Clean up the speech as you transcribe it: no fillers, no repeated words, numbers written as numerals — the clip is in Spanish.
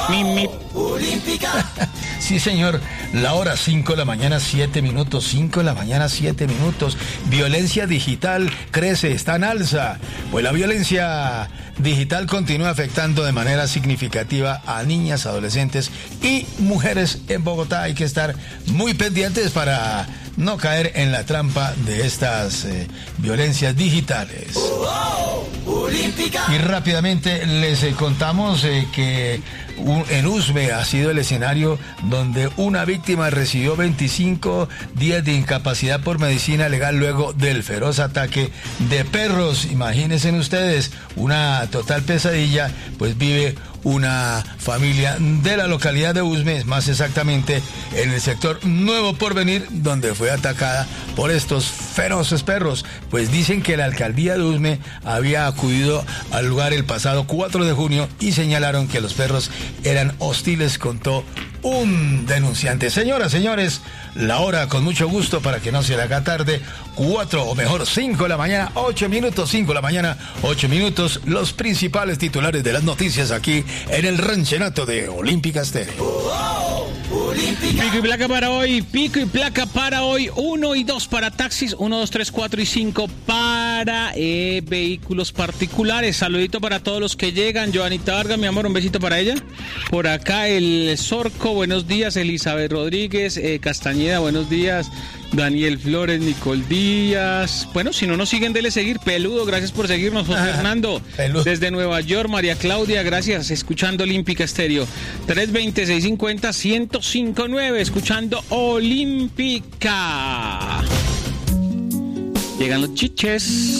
Sí, señor. La hora 5 de la mañana, 7 minutos. 5 de la mañana, 7 minutos. Violencia digital crece, está en alza. Pues la violencia digital continúa afectando de manera significativa a niñas, adolescentes y mujeres en Bogotá. Hay que estar muy pendientes para no caer en la trampa de estas violencias digitales. Y rápidamente les contamos que en Usme ha sido el escenario donde una víctima recibió 25 días de incapacidad por medicina legal luego del feroz ataque de perros. Imagínense ustedes, una total pesadilla, pues vive una familia de la localidad de Usme, más exactamente en el sector Nuevo Porvenir, donde fue atacada por estos feroces perros. Pues dicen que la alcaldía de Usme había acudido al lugar el pasado 4 de junio y señalaron que los perros eran hostiles, contó un denunciante. Señoras, señores, la hora con mucho gusto para que no se le haga tarde, 4 o mejor 5 de la mañana, 8 minutos, 5 de la mañana, 8 minutos, los principales titulares de las noticias aquí en el ranchenato de Olímpica Estéreo. Pico y placa para hoy, pico y placa para hoy, 1 y 2 para taxis, 1, 2, 3, 4 y 5 para vehículos particulares. Saludito para todos los que llegan. Joanita Vargas, mi amor, un besito para ella. Por acá el Zorco, buenos días. Elizabeth Rodríguez, Castañeda, buenos días. Daniel Flores, Nicole Díaz. Bueno, si no nos siguen, dele seguir. Peludo, gracias por seguirnos. José Fernando, Peludo. Desde Nueva York. María Claudia, gracias. Escuchando Olímpica Estéreo. 320-650-1059. Escuchando Olímpica. Llegan los chiches.